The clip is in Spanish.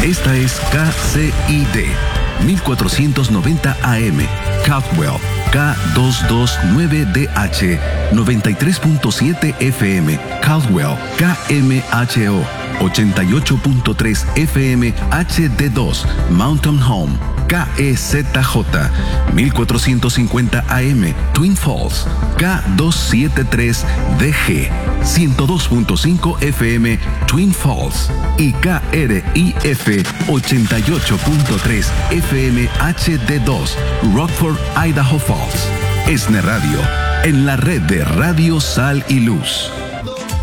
Esta es KCID 1490 AM, Caldwell, K229DH, 93.7 FM, Caldwell, KMHO, 88.3 FM, HD2, Mountain Home, KEZJ, 1450 AM, Twin Falls, K273DG, 102.5 FM, Twin Falls, y KRIF 88.3 FM HD2, Rockford, Idaho Falls. ESNE Radio, en la red de Radio Sal y Luz.